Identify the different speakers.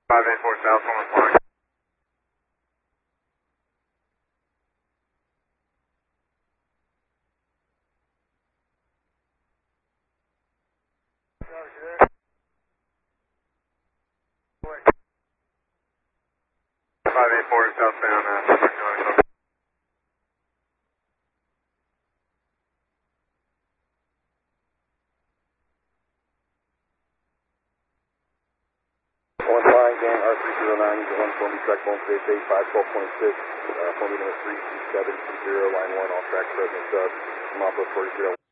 Speaker 1: 584 South, 1 flying. Five eight four southbound, Suffolk,
Speaker 2: 1 flying, gang R309, use 1 Columbia track phone space 8512.6, Columbia number 32720, line 1, all tracks present, sub, Mopper 43.